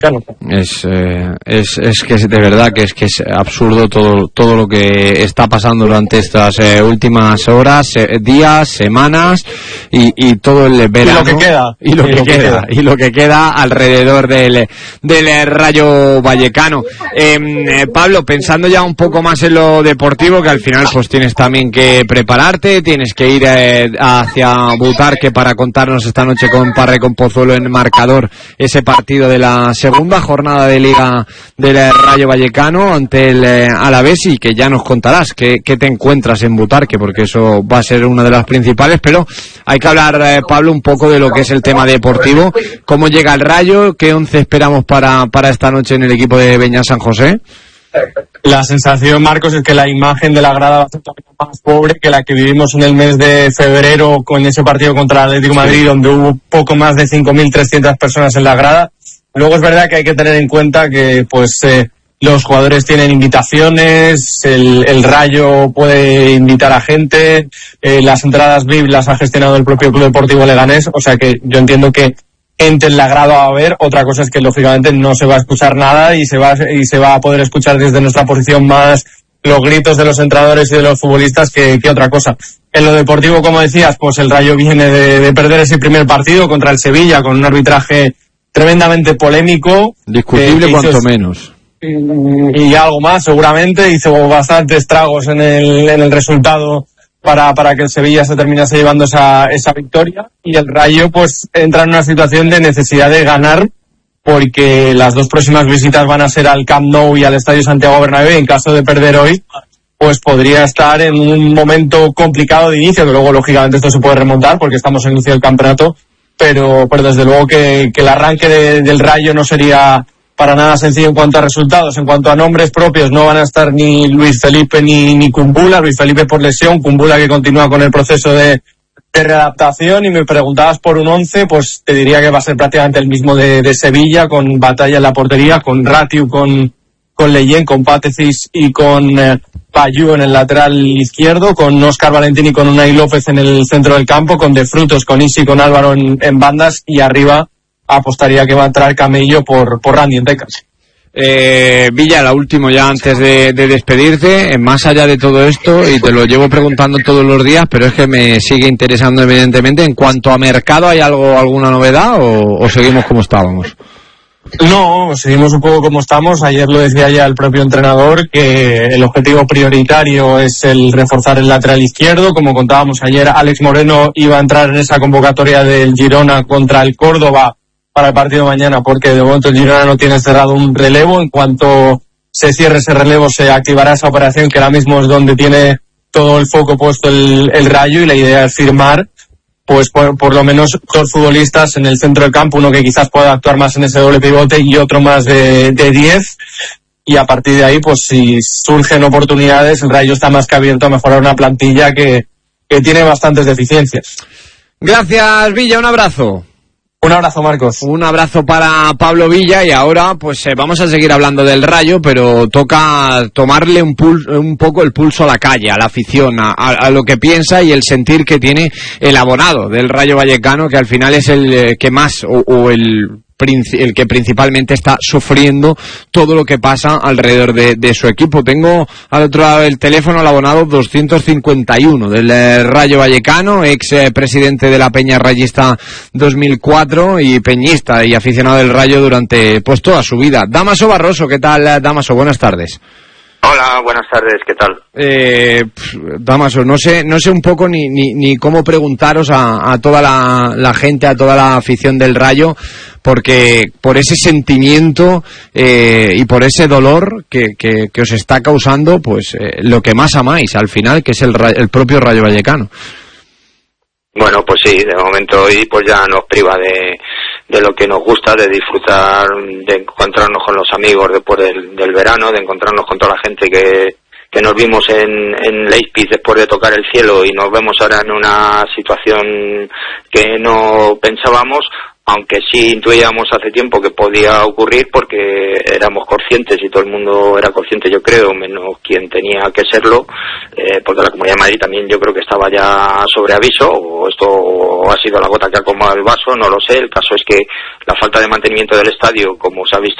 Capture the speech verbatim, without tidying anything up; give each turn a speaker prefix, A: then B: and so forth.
A: Es, eh, es, es que es de verdad que es que es absurdo todo, todo lo que está pasando durante estas eh, últimas horas, eh, días, semanas y, y todo el verano.
B: Y lo que queda.
A: Y lo, y que, lo que queda, queda. Y lo que queda alrededor del, del Rayo Vallecano. Eh, eh, Pablo, pensando ya un poco más en lo deportivo, que al final pues tienes también que prepararte, tienes que ir eh, hacia Butarque para contarnos esta noche con Parre con Pozuelo en marcador ese partido de la segunda jornada de Liga del Rayo Vallecano ante el eh, Alavés, y que ya nos contarás qué, qué te encuentras en Butarque, porque eso va a ser una de las principales. Pero hay que hablar, eh, Pablo, un poco de lo que es el tema deportivo. ¿Cómo llega el Rayo? ¿Qué once esperamos para, para esta noche en el equipo de Beñat San José?
B: La sensación, Marcos, es que la imagen de la grada va a ser más pobre que la que vivimos en el mes de febrero con ese partido contra el Atlético de Madrid, donde hubo poco más de cinco mil trescientas personas en la grada. Luego es verdad que hay que tener en cuenta que pues eh, los jugadores tienen invitaciones, el, el Rayo puede invitar a gente, eh, las entradas V I P las ha gestionado el propio Club Deportivo Leganés, o sea que yo entiendo que gente en la grada va a haber. Otra cosa es que lógicamente no se va a escuchar nada y se va, y se va a poder escuchar desde nuestra posición más los gritos de los entrenadores y de los futbolistas que, que otra cosa. En lo deportivo, como decías, pues el Rayo viene de, de perder ese primer partido contra el Sevilla con un arbitraje tremendamente polémico.
A: Discutible eh, cuanto hizo, menos.
B: Y, y algo más, seguramente. Hizo bastantes estragos en el, en el resultado para, para que el Sevilla se terminase llevando esa, esa victoria. Y el Rayo, pues, entra en una situación de necesidad de ganar, porque las dos próximas visitas van a ser al Camp Nou y al Estadio Santiago Bernabéu. En caso de perder hoy, pues podría estar en un momento complicado de inicio, que luego, lógicamente, esto se puede remontar porque estamos en inicio del campeonato. Pero, pero desde luego que, que el arranque de, del Rayo no sería para nada sencillo en cuanto a resultados. En cuanto a nombres propios, no van a estar ni Luis Felipe ni, ni Kumbula. Luis Felipe por lesión, Kumbula que continúa con el proceso de, de readaptación. Y me preguntabas por un once, pues te diría que va a ser prácticamente el mismo de, de Sevilla, con Batalla en la portería, con Ratiu, con, con Leyen, con Pátecis y con eh, Payú en el lateral izquierdo, con Óscar Valentín y con Unai López en el centro del campo, con De Frutos, con Isi, con Álvaro en, en bandas, y arriba apostaría que va a entrar Camello por, por Randy en Tecas.
A: Eh, Villa, la última ya antes de, de despedirte, más allá de todo esto, y te lo llevo preguntando todos los días, pero es que me sigue interesando evidentemente, en cuanto a mercado, ¿hay algo, alguna novedad o, o seguimos como estábamos?
B: No, seguimos un poco como estamos. Ayer lo decía ya el propio entrenador, que el objetivo prioritario es el reforzar el lateral izquierdo. Como contábamos ayer, Alex Moreno iba a entrar en esa convocatoria del Girona contra el Córdoba para el partido de mañana, porque de momento el Girona no tiene cerrado un relevo. En cuanto se cierre ese relevo, se activará esa operación, que ahora mismo es donde tiene todo el foco puesto el, el Rayo, y la idea es firmar pues por, por lo menos dos futbolistas en el centro del campo, uno que quizás pueda actuar más en ese doble pivote y otro más de, de diez, y a partir de ahí, pues si surgen oportunidades, el Rayo está más que abierto a mejorar una plantilla que, que tiene bastantes deficiencias.
A: Gracias, Villa, un abrazo.
B: Un abrazo, Marcos.
A: Un abrazo para Pablo Villa, y ahora pues eh, vamos a seguir hablando del Rayo, pero toca tomarle un, pul- un poco el pulso a la calle, a la afición, a, a lo que piensa y el sentir que tiene el abonado del Rayo Vallecano, que al final es el eh, que más, o, o el... el que principalmente está sufriendo todo lo que pasa alrededor de, de su equipo. Tengo al otro lado del teléfono al abonado doscientos cincuenta y uno del eh, Rayo Vallecano, ex eh, presidente de la Peña Rayista dos mil cuatro y peñista y aficionado del Rayo durante pues toda su vida. Dámaso Barroso, ¿qué tal, Dámaso? Buenas tardes.
C: Hola, buenas tardes, ¿qué tal?
A: Eh, Dámaso, no sé, no sé un poco ni, ni, ni cómo preguntaros a, a toda la, la gente, a toda la afición del Rayo, porque por ese sentimiento eh, y por ese dolor que, que, que os está causando, pues eh, lo que más amáis al final, que es el, el propio Rayo Vallecano.
C: Bueno, pues sí, de momento hoy pues ya nos priva de, de lo que nos gusta, de disfrutar, de encontrarnos con los amigos después del, del verano, de encontrarnos con toda la gente que, que nos vimos en, en Leipzig después de tocar el cielo, y nos vemos ahora en una situación que no pensábamos, aunque sí intuíamos hace tiempo que podía ocurrir, porque éramos conscientes y todo el mundo era consciente, yo creo, menos quien tenía que serlo, eh, porque la Comunidad de Madrid también yo creo que estaba ya sobre aviso, o esto ha sido la gota que ha colmado el vaso, no lo sé. El caso es que la falta de mantenimiento del estadio, como se ha visto